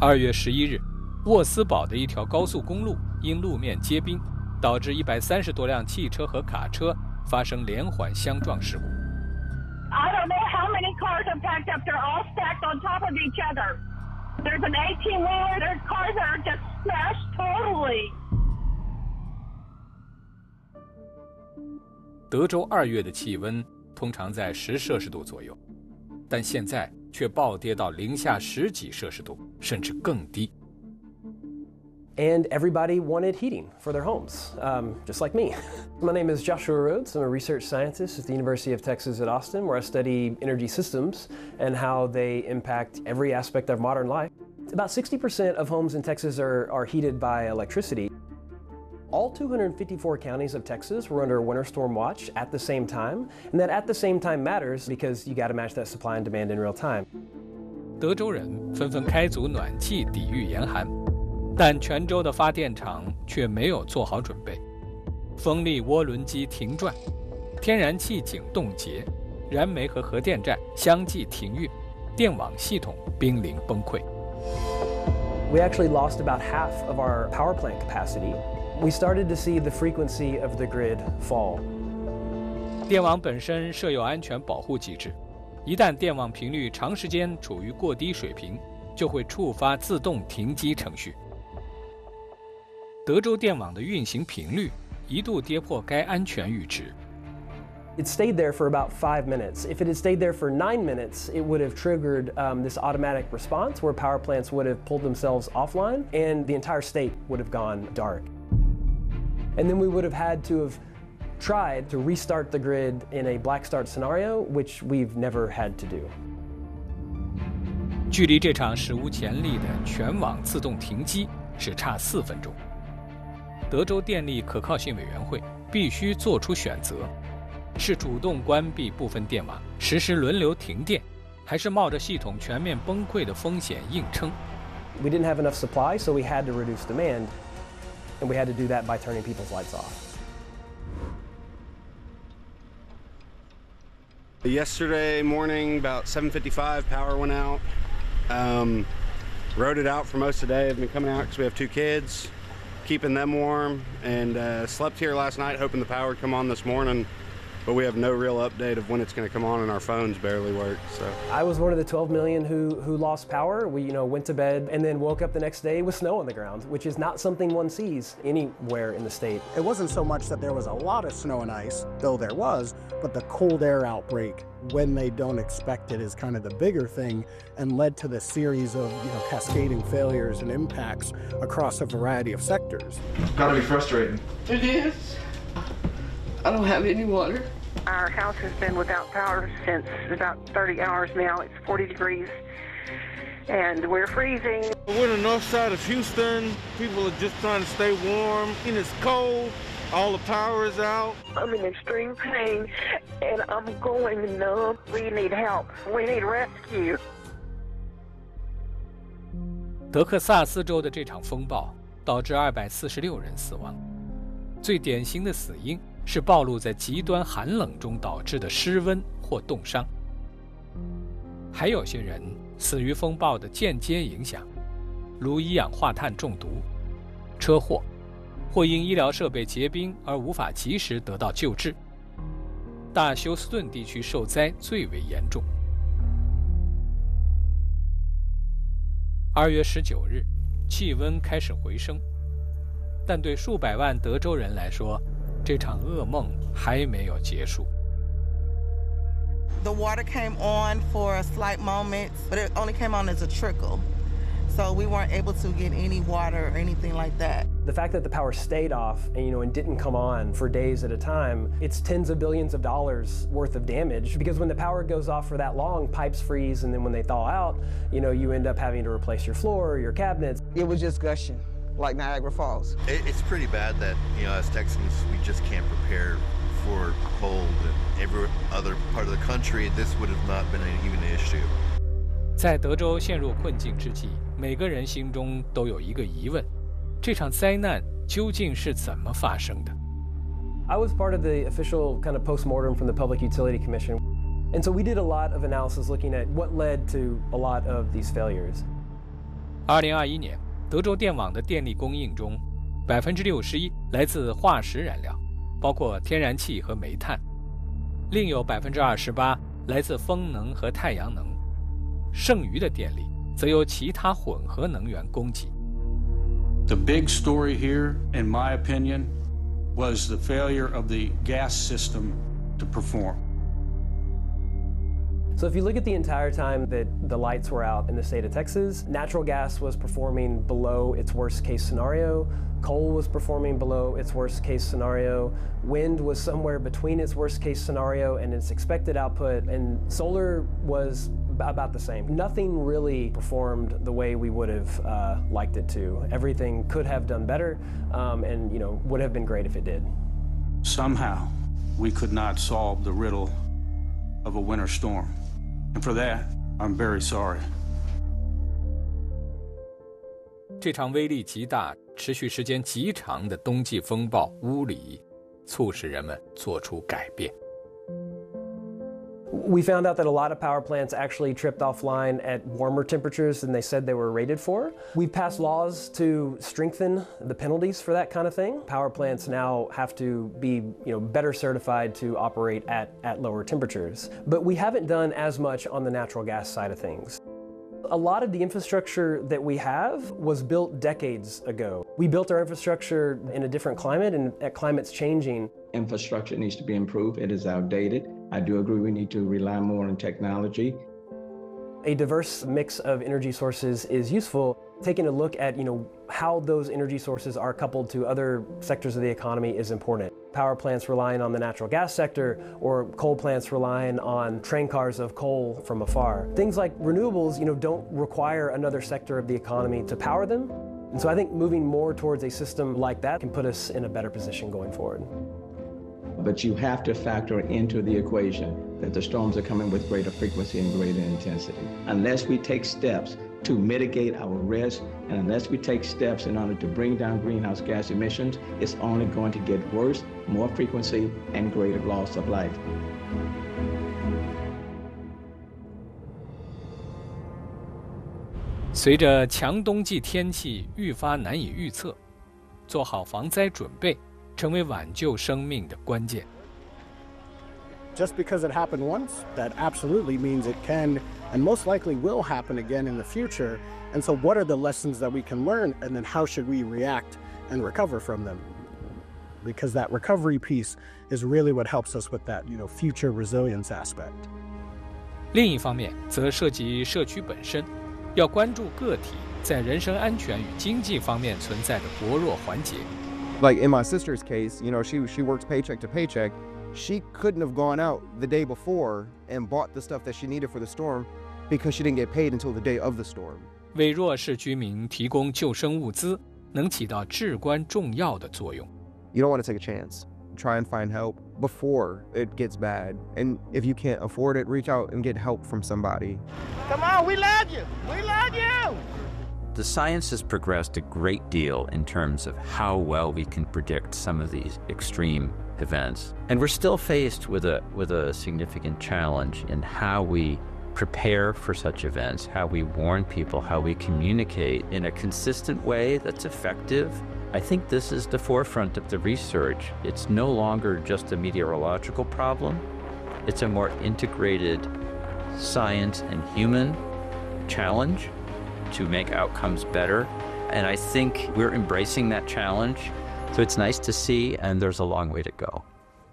2月11日，沃斯堡的一条高速公路因路面结冰，导致130多辆汽车和卡车发生连环相撞事故。 I don't know how many cars are packed up. They're all stacked on top of each other. There's an 18-wheeler. There's cars that are just smashed totally. 德州2月的气温通常在10摄氏度左右，但现在却暴跌到零下10几摄氏度，甚至更低。 And everybody wanted heating for their homes, just like me. My name is Joshua Rhodes. I'm a research scientist at the University of Texas at Austin, where I study energy systems and how they impact every aspect of modern life. About 60% of homes in Texas are heated by electricity. All 254 counties of Texas were under winter storm watch at the same time, and that at the same time matters because you got to match that supply and demand in real time. 德州人纷纷开足暖气抵御严寒。但全州的发电厂却没有做好准备，风力涡轮机停转，天然气井冻结，燃煤和核电站相继停运，电网系统濒临崩溃。 We actually lost about half of our power plant capacity. We started to see the frequency of the grid fall. 电网本身设有安全保护机制，一旦电网频率长时间处于过低水平，就会触发自动停机程序。德州电网的运行频率一度跌破该安全阈值。 It stayed there for about 5 minutes. If it had stayed there for 9 minutes, it would have triggered this automatic response where power plants would have pulled themselves offline and the entire state would have gone dark. And then we would have had to have tried to restart the grid in a black start scenario, which we've never had to do. 距离这场史无前例的全网自动停机只差4分钟。德州电力可靠性委员会必须做出选择，是主动关闭部分电网，实施轮流停电，还是冒着系统全面崩溃的风险硬撑？ We didn't have enough supply, so we had to reduce demand, and we had to do that by turning people's lights off. Yesterday morning, about 7:55, power went out. Rode it out for most of the day. I've been coming out because we have 2 kids, keeping them warm, and slept here last night hoping the power would come on this morning, but we have no real update of when it's going to come on, and our phones barely work. So I was one of the 12 million who lost power. We went to bed and then woke up the next day with snow on the ground, which is not something one sees anywhere in the state. It wasn't so much that there was a lot of snow and ice, though there was, but the cold air outbreak when they don't expect it is kind of the bigger thing, and led to this series of cascading failures and impacts across a variety of sectors. It's gotta be frustrating. It is. I don't have any water. Our house has been without power since about 30 hours now. It's 40 degrees, and we're freezing. We're in the north side of Houston. People are just trying to stay warm, and it's cold. All the power is out. I'm in extreme pain, and I'm going numb. We need help. We need rescue. 德克萨斯州的这场风暴导致246人死亡，最典型的死因是暴露在极端寒冷中导致的失温或冻伤。还有些人死于风暴的间接影响，如一氧化碳中毒、车祸，或因医疗设备结冰而无法及时得到救治。大休斯顿地区受灾最为严重。2月19日，气温开始回升，但对数百万德州人来说，这场噩梦还没有结束。 The water came on for a slight moment, but it only came on as a trickle. So we weren't able to get any water or anything like that. The fact that the power stayed off and didn't come on for days at a time, it's tens of billions of dollars worth of damage, because when the power goes off for that long, pipes freeze, and then when they thaw out, you end up having to replace your floor or your cabinets. It was just gushing, like Niagara Falls. It's pretty bad that, as Texans, we just can't prepare for cold, and every other part of the country, this would have not been even an issue. 在德州陷入困境之际，每个人心中都有一个疑问：这场灾难究竟是怎么发生的？ I was part of the official kind of postmortem from the Public Utility Commission, and so we did a lot of analysis looking at what led to a lot of these failures. 2021年，德州电网的电力供应中，61%来自化石燃料，包括天然气和煤炭，另有28%来自风能和太阳能，剩余的电力则由其他混合能源供给。 The big story here, in my opinion, was the failure of the gas system to perform. So if you look at the entire time that the lights were out in the state of Texas, natural gas was performing below its worst case scenario, coal was performing below its worst case scenario, wind was somewhere between its worst case scenario and its expected output, and solar was about the same. Nothing really performed the way we would have liked it to. Everything could have done better, and would have been great if it did. Somehow, we could not solve the riddle of a winter storm. And for that, I'm very sorry. 这场威力极大、持续时间极长的冬季风暴乌里，促使人们做出改变。 We found out that a lot of power plants actually tripped offline at warmer temperatures than they said they were rated for. We've passed laws to strengthen the penalties for that kind of thing. Power plants now have to be, better certified to operate at lower temperatures. But we haven't done as much on the natural gas side of things. A lot of the infrastructure that we have was built decades ago. We built our infrastructure in a different climate, and that climate's changing. Infrastructure needs to be improved. It is outdated. I do agree we need to rely more on technology. A diverse mix of energy sources is useful. Taking a look at, how those energy sources are coupled to other sectors of the economy is important. Power plants relying on the natural gas sector, or coal plants relying on train cars of coal from afar. Things like renewables, don't require another sector of the economy to power them. And so I think moving more towards a system like that can put us in a better position going forward. But you have to factor into the equation that the storms are coming with greater frequency and greater intensity. Unless we take steps to mitigate our risk, and unless we take steps in order to bring down greenhouse gas emissions, it's only going to get worse, more frequency, and greater loss of life. 随着强冬季天气愈发难以预测，做好防灾准备成为挽救生命的关键。 Just because it happened once, that absolutely means it can and most likely will happen again in the future. And so what are the lessons that we can learn, and then how should we react and recover from them? Because that recovery piece is really what helps us with that, future resilience aspect. 另一方面则涉及社区本身，要关注个体在人身安全与经济方面存在的薄弱环节。 Like in my sister's case, she works paycheck to paycheck. She couldn't have gone out the day before and bought the stuff that she needed for the storm because she didn't get paid until the day of the storm. 为弱势居民提供救生物资，能起到至关重要的作用。 You don't want to take a chance. Try and find help before it gets bad. And if you can't afford it, reach out and get help from somebody. Come on, we love you. We love you. The science has progressed a great deal in terms of how well we can predict some of these extreme events. And we're still faced with a significant challenge in how we prepare for such events, how we warn people, how we communicate in a consistent way that's effective. I think this is the forefront of the research. It's no longer just a meteorological problem. It's a more integrated science and human challenge to make outcomes better. And I think we're embracing that challenge. So it's nice to see, and there's a long way to go.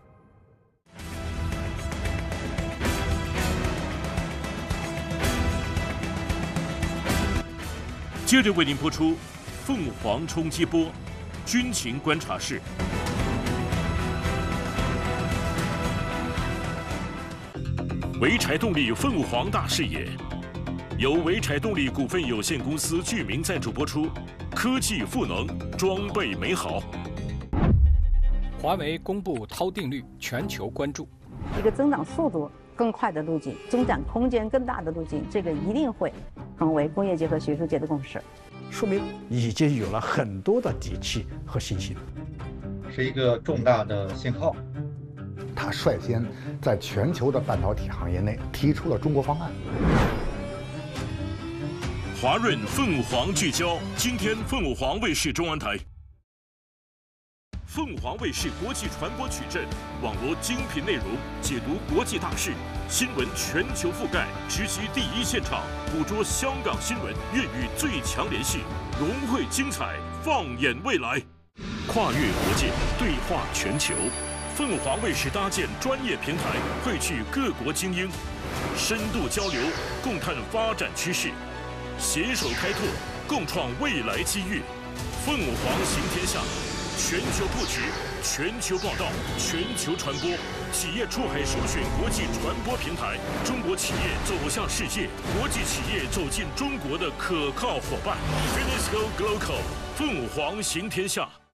接着为您播出《凤凰冲击波》军情观察室。潍柴动力凤凰大视野，由潍柴动力股份有限公司剧名赞助播出。科技赋能，装备美好。 华为公布韬定律，全球关注。 一个增长速度更快的路径，增长空间更大的路径，这个一定会成为工业界和学术界的共识。 说明已经有了很多的底气和信心， 是一个重大的信号。 他率先在全球的半导体行业内提出了中国方案。 华润凤凰聚焦，今天凤凰卫视中文台。凤凰卫视国际传播矩阵，网罗精品内容，解读国际大事，新闻全球覆盖，直击第一现场，捕捉香港新闻，粤语最强联系，融汇精彩，放眼未来，跨越国界，对话全球。凤凰卫视搭建专业平台，汇聚各国精英，深度交流，共探发展趋势，携手开拓，共创未来机遇。凤凰行天下。全球布局，全球报道，全球传播，企业出海首选国际传播平台，中国企业走向世界，国际企业走进中国的可靠伙伴。Finisco Global， 凤凰行天下。